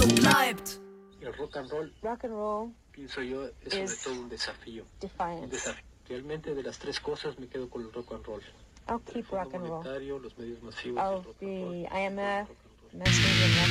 so bleibt. El rock and roll, pienso yo, es sobre todo un desafío. Un desafío. Realmente de las tres cosas me quedo con el rock and roll. I'll keep rock and roll. Los medios masivos, I'll be IMF, mass media,